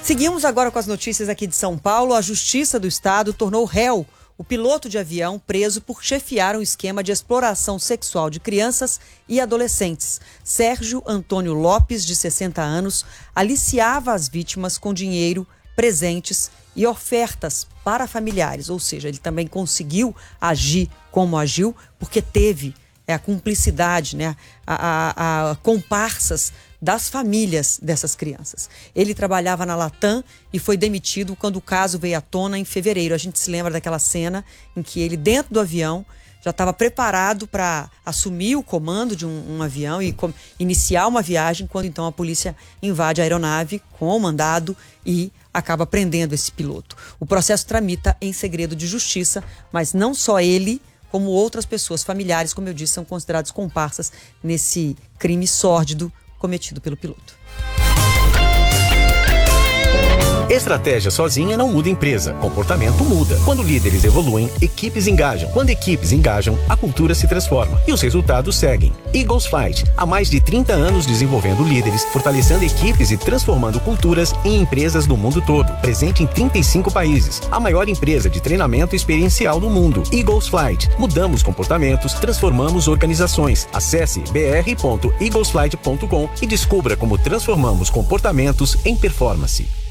Seguimos agora com as notícias aqui de São Paulo. A Justiça do Estado tornou réu o piloto de avião preso por chefiar um esquema de exploração sexual de crianças e adolescentes. Sérgio Antônio Lopes, de 60 anos, aliciava as vítimas com dinheiro, presentes e ofertas para familiares. Ou seja, ele também conseguiu agir como agiu porque teve a cumplicidade, né? a comparsas das famílias dessas crianças. Ele trabalhava na Latam e foi demitido quando o caso veio à tona em fevereiro. A gente se lembra daquela cena em que ele, dentro do avião, já estava preparado para assumir o comando de um avião e iniciar uma viagem, quando então a polícia invade a aeronave com o mandado e acaba prendendo esse piloto. O processo tramita em segredo de justiça, mas não só ele, como outras pessoas familiares, como eu disse, são considerados comparsas nesse crime sórdido cometido pelo piloto. Estratégia sozinha não muda empresa, comportamento muda. Quando líderes evoluem, equipes engajam. Quando equipes engajam, a cultura se transforma e os resultados seguem. Eagles Flight, há mais de 30 anos desenvolvendo líderes, fortalecendo equipes e transformando culturas em empresas do mundo todo. Presente em 35 países, a maior empresa de treinamento experiencial do mundo. Eagles Flight, mudamos comportamentos, transformamos organizações. Acesse br.eaglesflight.com e descubra como transformamos comportamentos em performance.